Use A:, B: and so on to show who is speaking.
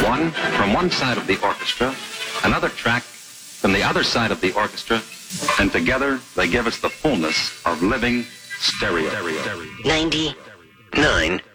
A: one from one side of the orchestra, another track from the other side of the orchestra, and together they give us the fullness of living stereo.
B: 99